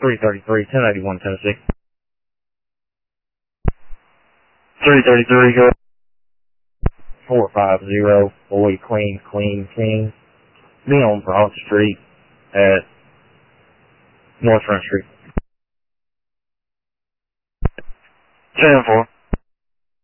333, 1081 Tennessee. 333, go. 450, boy, queen, king. Be on Broad Street at North Front Street. 10-4.